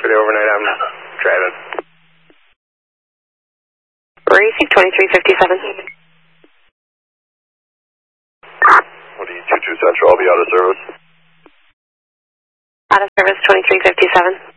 for the overnight. I'm driving. Racing 2357. What do you 22 Central? I'll be out of service. Out of service 2357.